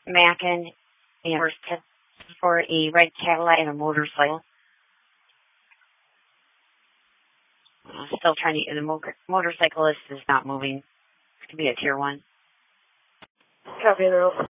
Mackin and first test for a red Cadillac and a motorcycle. Still trying to. The motorcyclist is not moving. It could be a tier 1. Copy, Earl.